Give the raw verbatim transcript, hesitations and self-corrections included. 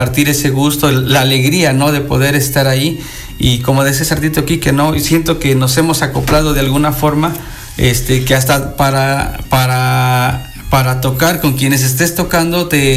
compartir ese gusto, la alegría, ¿no? De poder estar ahí. Y como decía Cerdito aquí, que no, y siento que nos hemos acoplado de alguna forma, este, que hasta para, para, para tocar con quienes estés tocando te